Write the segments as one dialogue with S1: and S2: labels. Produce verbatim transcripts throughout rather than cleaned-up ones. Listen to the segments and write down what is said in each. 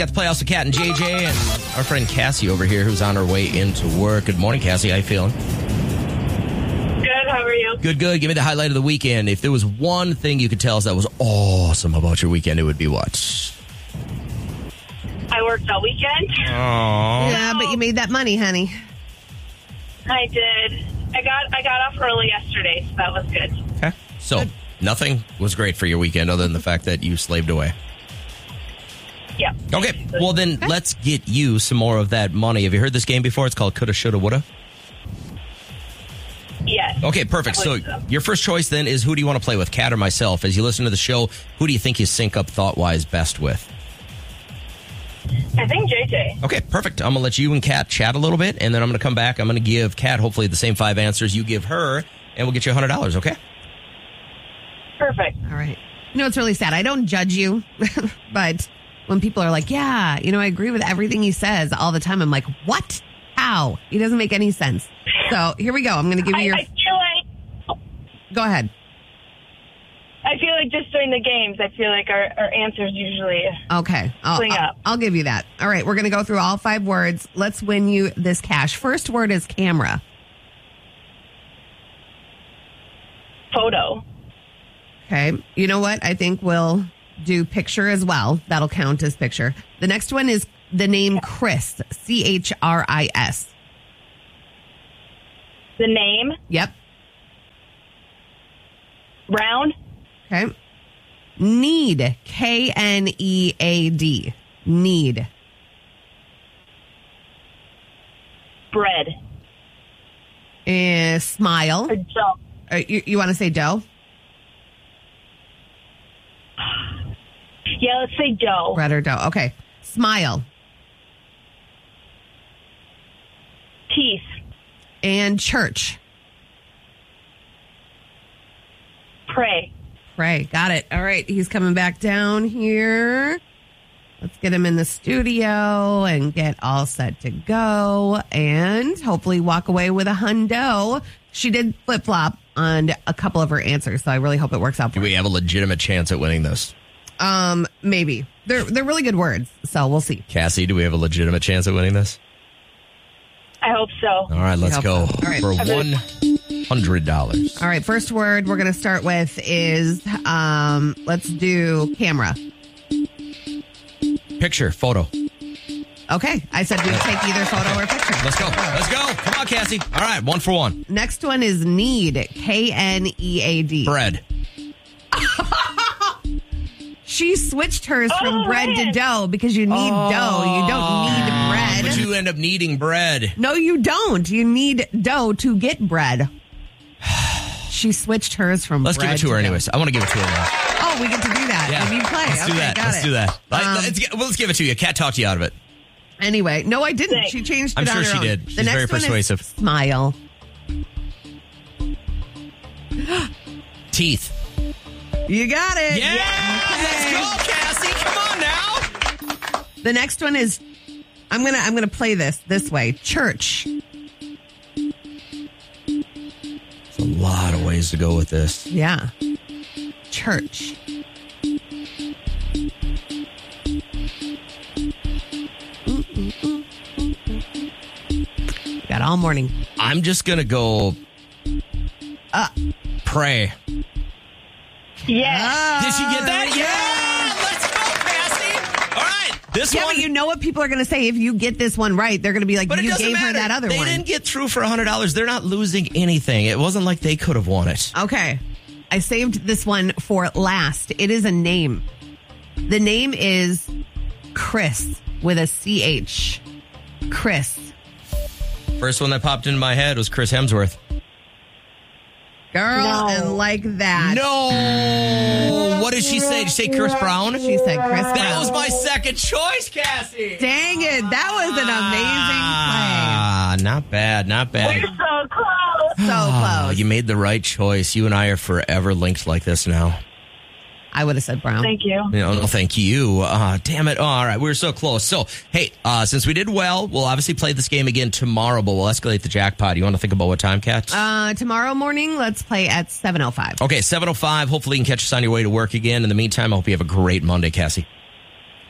S1: Got the playoffs with Kat and J J and our friend Cassie over here who's on her way into work. Good morning, Cassie. How you feeling?
S2: Good. How are you?
S1: Good, good. Give me the highlight of the weekend. If there was one thing you could tell us that was awesome about your weekend, it would be what?
S2: I worked all weekend.
S1: Aww.
S3: Yeah, but you made that money, honey.
S2: I did. I got I got off early yesterday, so that was good.
S1: Okay. So, good. Nothing was great for your weekend other than the fact that you slaved away.
S2: Yeah.
S1: Okay. Well, then okay. Let's get you some more of that money. Have you heard this game before? It's called Coulda, Shoulda, Woulda.
S2: Yes.
S1: Okay, perfect. So, so your first choice then is who do you want to play with, Kat or myself? As you listen to the show, who do you think you sync up thought-wise best with?
S2: I think J J.
S1: Okay, perfect. I'm going to let you and Kat chat a little bit, and then I'm going to come back. I'm going to give Kat hopefully the same five answers you give her, and we'll get you one hundred dollars, okay?
S2: Perfect.
S3: All right. You know, it's really sad. I don't judge you, but when people are like, yeah, you know, I agree with everything he says all the time, I'm like, what? How? It doesn't make any sense. So here we go. I'm going to give you your...
S2: I, I feel like...
S3: Go ahead.
S2: I feel like just during the games, I feel like our, our answers usually
S3: okay. I'll,
S2: swing
S3: I'll,
S2: up.
S3: I'll give you that. All right. We're going to go through all five words. Let's win you this cash. First word is camera.
S2: Photo.
S3: Okay. You know what? I think we'll do picture as well. That'll count as picture. The next one is the name Chris. C H R I S.
S2: The name?
S3: Yep.
S2: Brown?
S3: Okay. Need. K N E A D. Need.
S2: Bread.
S3: Uh, smile.
S2: Or dough.
S3: Uh, you you want to say dough?
S2: Yeah, let's say dough.
S3: Bread or dough. Okay. Smile.
S2: Teeth.
S3: And church.
S2: Pray.
S3: Pray. Got it. All right. He's coming back down here. Let's get him in the studio and get all set to go and hopefully walk away with a hundo. She did flip-flop on a couple of her answers, so I really hope it works out for
S1: her. Do we have a legitimate chance at winning this?
S3: Um, maybe. They're they're really good words, so we'll see.
S1: Cassie, do we have a legitimate chance at winning this?
S2: I hope so.
S1: All right, let's go
S3: so. All right.
S1: for one hundred dollars.
S3: All right, first word we're going to start with is, um, let's do camera.
S1: Picture, photo.
S3: Okay, I said we'd take either photo or picture.
S1: Let's go. Let's go. Come on, Cassie. All right, one for one.
S3: Next one is need. K N E A D.
S1: Bread.
S3: She switched hers
S2: oh,
S3: from bread
S2: man.
S3: to dough because you need oh. dough. You don't need bread.
S1: But you end up needing bread.
S3: No, you don't. You need dough to get bread. She switched hers from
S1: Let's
S3: bread
S1: give it to her
S3: dough.
S1: anyways. I want to give it to her now.
S3: Oh, we get to do that.
S1: Yeah.
S3: When you play.
S1: Let's
S3: okay,
S1: do that.
S3: Got
S1: Let's
S3: it.
S1: do that.
S3: Um,
S1: let's, get, well, let's give it to you. Kat talked you out of it.
S3: Anyway, no, I didn't.
S2: Thanks.
S3: She changed it
S1: I'm
S3: on
S1: sure
S3: her
S1: she
S3: own.
S1: did.
S3: The
S1: She's
S3: next
S1: very
S3: one is
S1: persuasive.
S3: Smile.
S1: Teeth.
S3: You got it.
S1: Yeah.
S3: Okay.
S1: Let's go, Cassie. Come on now.
S3: The next one is I'm gonna I'm gonna play this this way. Church.
S1: There's a lot of ways to go with this.
S3: Yeah. Church. Got all morning.
S1: I'm just gonna go.
S3: Uh,
S1: pray.
S2: Yes.
S3: Uh,
S1: Did she get that? Yeah. Let's go, Cassie. All right. This
S3: yeah,
S1: one.
S3: but you know what people are going to say if you get this one right? They're going to be like,
S1: But it
S3: you
S1: doesn't
S3: gave
S1: matter.
S3: her that other
S1: they
S3: one.
S1: They didn't get through for one hundred dollars. They're not losing anything. It wasn't like they could have won it.
S3: Okay. I saved this one for last. It is a name. The name is Chris with a C H. Chris.
S1: First one that popped into my head was Chris Hemsworth.
S3: Girl,
S2: No.
S3: and like that.
S1: No. What did she say? Did she say Chris Brown?
S3: She said Chris Brown.
S1: That was my second choice, Cassie.
S3: Dang it. That was an amazing
S1: Ah, not bad, not bad.
S2: We're so close.
S3: play. So
S1: Oh,
S3: close.
S1: you made the right choice. You and I are forever linked like this now.
S3: I would have said Brown.
S2: Thank you.
S1: No, no, thank you. Uh, damn it. Oh, all right, we were so close. So, hey, uh, since we did well, we'll obviously play this game again tomorrow, but we'll escalate the jackpot. You want to think about what time, Kat?
S3: Uh, tomorrow morning, let's play at seven oh five.
S1: Okay, seven oh five. Hopefully you can catch us on your way to work again. In the meantime, I hope you have a great Monday, Cassie.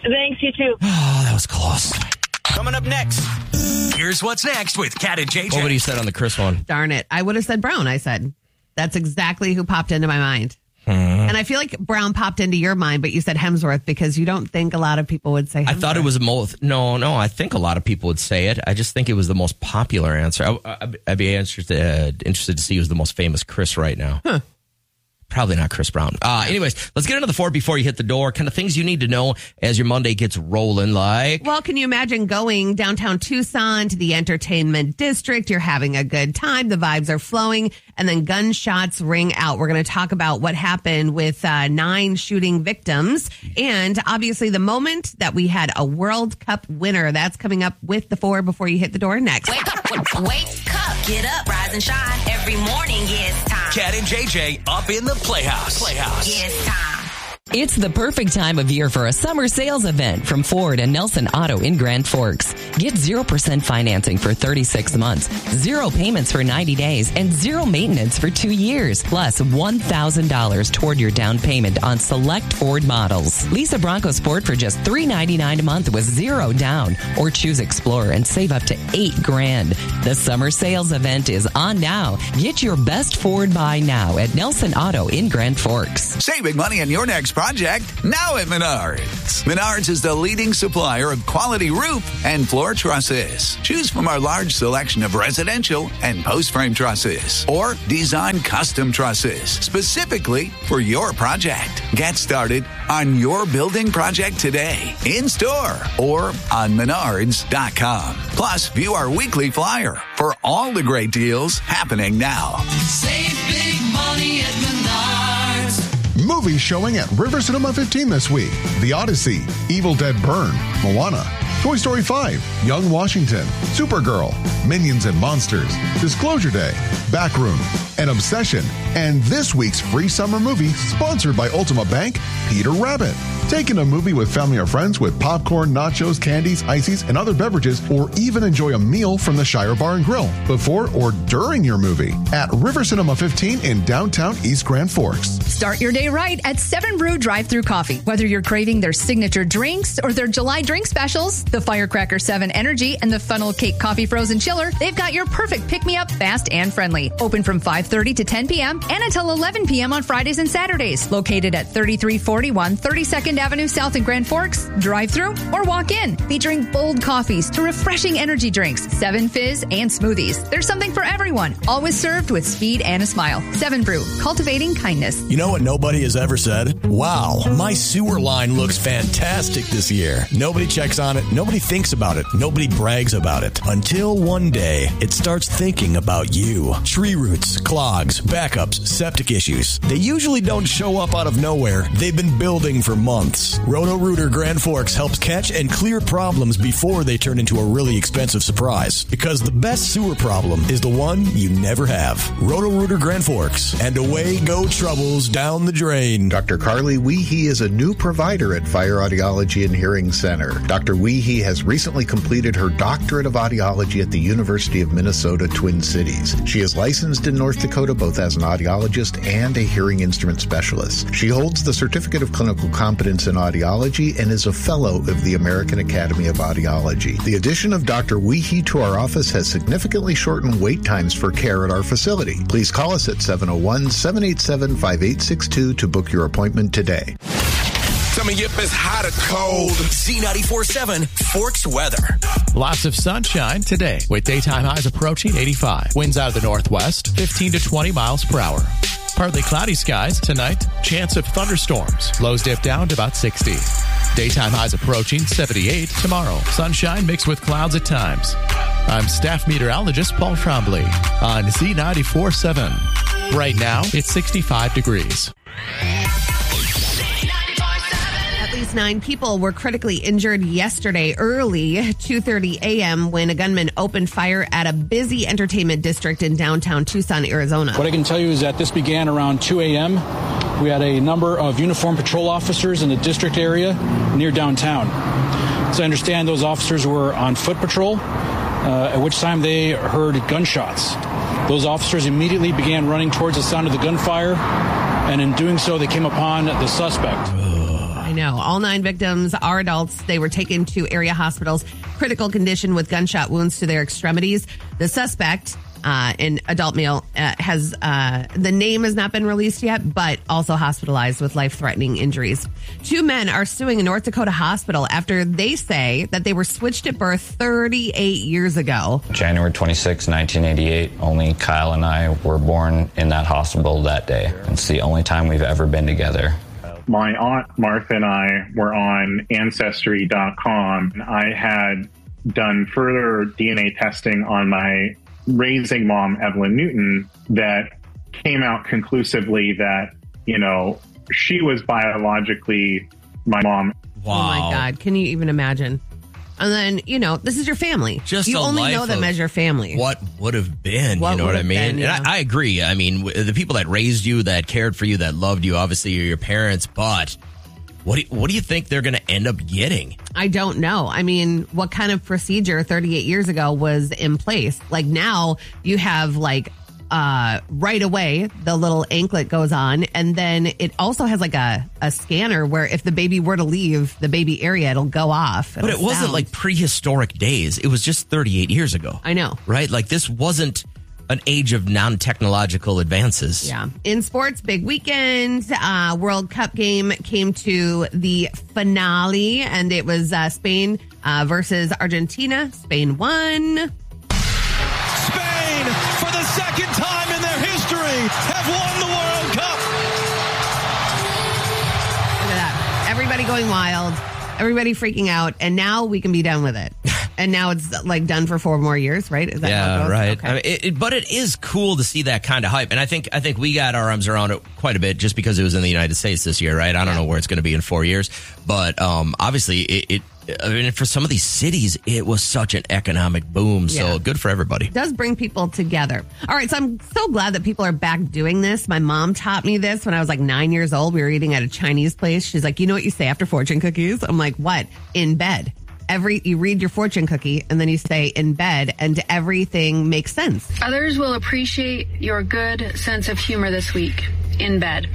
S2: Thanks, you too.
S1: Oh, that was close.
S4: Coming up next, here's what's next with Kat and J J.
S1: What would you said on the Chris one?
S3: Darn it. I would have said Brown, I said. That's exactly who popped into my mind. Hmm. And I feel like Brown popped into your mind, but you said Hemsworth because you don't think a lot of people would say Hemsworth.
S1: I thought it was most. No, no, I think a lot of people would say it. I just think it was the most popular answer. I, I, I'd be interested, uh, interested to see who's the most famous Chris right now. Huh. Probably not Chris Brown. Uh, anyways, let's get into the Ford before you hit the door. Kind of things you need to know as your Monday gets rolling like.
S3: Well, can you imagine going downtown Tucson to the entertainment district? You're having a good time. The vibes are flowing and then gunshots ring out. We're going to talk about what happened with uh, nine shooting victims and obviously the moment that we had a World Cup winner. That's coming up with the Ford before you hit the door next.
S5: Wake up, wake up, get up, rise and shine. Every morning it's time.
S4: Kat and J J up in the Playhouse. Playhouse.
S5: It's time.
S6: It's the perfect time of year for a summer sales event from Ford and Nelson Auto in Grand Forks. Get zero percent financing for thirty-six months, zero payments for ninety days, and zero maintenance for two years, plus one thousand dollars toward your down payment on select Ford models. Lease a Bronco Sport for just three ninety-nine a month with zero down, or choose Explorer and save up to eight grand. The summer sales event is on now. Get your best Ford buy now at Nelson Auto in Grand Forks.
S7: Saving money on your next project now at Menards. Menards is the leading supplier of quality roof and floor trusses. Choose from our large selection of residential and post-frame trusses or design custom trusses specifically for your project. Get started on your building project today in store or on menards dot com. Plus, view our weekly flyer for all the great deals happening now.
S8: Save big money at Menards.
S9: Movies showing at River Cinema fifteen this week. The Odyssey, Evil Dead Burn, Moana, Toy Story five, Young Washington, Supergirl, Minions and Monsters, Disclosure Day, Backroom, and Obsession. And this week's free summer movie sponsored by Ultima Bank, Peter Rabbit. Take in a movie with family or friends with popcorn, nachos, candies, ices, and other beverages, or even enjoy a meal from the Shire Bar and Grill before or during your movie at River Cinema fifteen in downtown East Grand Forks.
S10: Start your day right at Seven Brew Drive-Thru Coffee. Whether you're craving their signature drinks or their July drink specials, the Firecracker seven Energy and the Funnel Cake Coffee Frozen Chiller, they've got your perfect pick-me-up, fast and friendly. Open from five thirty to ten p.m. and until eleven p.m. on Fridays and Saturdays. Located at thirty-three forty-one thirty-second Avenue South in Grand Forks. Drive-thru or walk in. Featuring bold coffees to refreshing energy drinks, Seven Fizz, and smoothies. There's something for everyone. Always served with speed and a smile. Seven Brew, cultivating kindness.
S11: You know what nobody has ever said? Wow, my sewer line looks fantastic this year. Nobody checks on it. Nobody thinks about it. Nobody brags about it. Until one day, it starts thinking about you. Tree roots, clogs, backups, septic issues. They usually don't show up out of nowhere. They've been building for months. Roto-Rooter Grand Forks helps catch and clear problems before they turn into a really expensive surprise. Because the best sewer problem is the one you never have. Roto-Rooter Grand Forks. And away go troubles down the drain.
S12: Doctor Carly Weehee is a new provider at Fire Audiology and Hearing Center. Doctor Weehee has recently completed her doctorate of audiology at the University of Minnesota, Twin Cities. She is licensed in North Dakota both as an audiologist and a hearing instrument specialist. She holds the Certificate of Clinical Competence in Audiology and is a fellow of the American Academy of Audiology. The addition of Doctor Weehee to our office has significantly shortened wait times for care at our facility. Please call us at seven oh one, seven eight seven, five eight six two to book your appointment today.
S4: Coming up is hot or cold. Z ninety-four point seven Forks weather.
S13: Lots of sunshine today with daytime highs approaching eighty-five. Winds out of the northwest, fifteen to twenty miles per hour. Partly cloudy skies tonight. Chance of thunderstorms. Lows dip down to about sixty. Daytime highs approaching seventy-eight tomorrow. Sunshine mixed with clouds at times. I'm staff meteorologist Paul Trombley on Z ninety-four point seven. Right now, it's sixty-five degrees.
S3: At least nine people were critically injured yesterday early, two thirty a.m., when a gunman opened fire at a busy entertainment district in downtown Tucson, Arizona.
S14: What I can tell you is that this began around two a.m. We had a number of uniformed patrol officers in the district area near downtown. As I understand, those officers were on foot patrol, uh, at which time they heard gunshots. Those officers immediately began running towards the sound of the gunfire, and in doing so, they came upon the suspect.
S3: I know. All nine victims are adults. They were taken to area hospitals, critical condition with gunshot wounds to their extremities. The suspect, uh, an adult male, uh, has uh, the name has not been released yet, but also hospitalized with life-threatening injuries. Two men are suing a North Dakota hospital after they say that they were switched at birth thirty-eight years ago.
S15: January twenty-sixth, nineteen eighty-eight, only Kyle and I were born in that hospital that day. It's the only time we've ever been together.
S16: My aunt Martha and I were on Ancestry dot com. I had done further D N A testing on my raising mom, Evelyn Newton, that came out conclusively that, you know, she was biologically my mom.
S3: Wow. Oh my God. Can you even imagine? And then, you know, this is your family.
S1: Just
S3: you
S1: a
S3: only
S1: life
S3: know them
S1: of
S3: as your family.
S1: What would have been,
S3: What
S1: you know
S3: would
S1: what I
S3: have
S1: mean?
S3: been, yeah.
S1: And I, I agree. I mean, w- the people that raised you, that cared for you, that loved you, obviously are your parents, but what do you, what do you think they're going to end up getting?
S3: I don't know. I mean, what kind of procedure thirty-eight years ago was in place? Like now you have like uh, right away, the little anklet goes on. And then it also has like a, a scanner where if the baby were to leave the baby area, it'll go off.
S1: But it
S3: It'll
S1: wasn't
S3: sound.
S1: like prehistoric days. It was just thirty-eight years ago.
S3: I know.
S1: Right? Like this wasn't an age of non-technological advances.
S3: Yeah. In sports, big weekend. Uh, World Cup game came to the finale, and it was uh, Spain uh, versus Argentina. Spain won.
S8: Spain, for the second time in their history, have won the World Cup.
S3: Look at that. Everybody going wild. Everybody freaking out. And now we can be done with it. And now it's like done for four more years, right? Is that how it
S1: Yeah,
S3: goes?
S1: right.
S3: Okay.
S1: I mean, it, it, but it is cool to see that kind of hype, and I think I think we got our arms around it quite a bit just because it was in the United States this year, right? I don't know where it's going to be in four years, but um, obviously, it, it. I mean, for some of these cities, it was such an economic boom. So
S3: Yeah.
S1: good for everybody.
S3: It does bring people together. All right, so I'm so glad that people are back doing this. My mom taught me this when I was like nine years old. We were eating at a Chinese place. She's like, you know what you say after fortune cookies? I'm like, what? In bed. Every you read your fortune cookie and then you say in bed, and everything makes sense.
S17: Others will appreciate your good sense of humor this week in bed.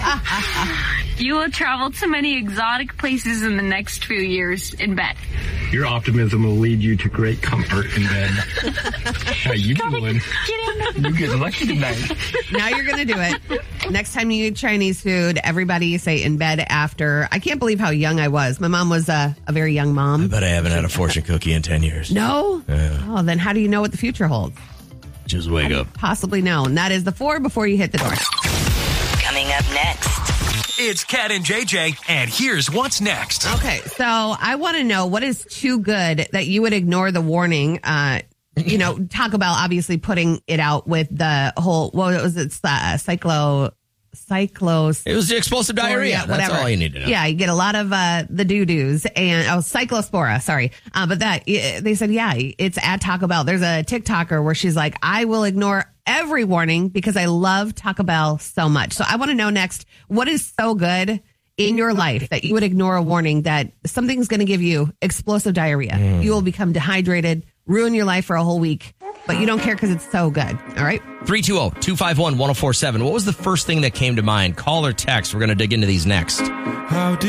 S18: You will travel to many exotic places in the next few years in bed.
S19: Your optimism will lead you to great comfort in bed. How you doing? You get lucky tonight.
S3: Now you're going to do it. Next time you eat Chinese food, everybody say in bed after. I can't believe how young I was. My mom was a, a very young mom.
S1: But I haven't had a fortune cookie in ten years.
S3: No?
S1: Yeah.
S3: Oh, then how do you know what the future holds?
S1: Just wake up.
S3: Possibly know. And that is the four before you hit the door.
S5: Coming up next.
S4: It's Kat and J J, and here's what's next.
S3: Okay, so I want to know what is too good that you would ignore the warning. Uh, you know, Taco Bell obviously putting it out with the whole, what was it, uh, cyclo, cyclos.
S1: It was the explosive diarrhea.
S3: Whatever.
S1: That's all you need to know.
S3: Yeah, you get a lot of uh, the doo-doos and, oh, cyclospora, sorry. Uh, but that, they said, yeah, it's at Taco Bell. There's a TikToker where she's like, I will ignore every warning because I love Taco Bell so much. So I want to know next, what is so good in your life that you would ignore a warning that something's going to give you explosive diarrhea?
S1: Mm.
S3: You will become dehydrated, ruin your life for a whole week, but you don't care because it's so good. All right.
S1: three two zero, two five one, one zero four seven. What was the first thing that came to mind? Call or text. We're going to dig into these next.
S8: How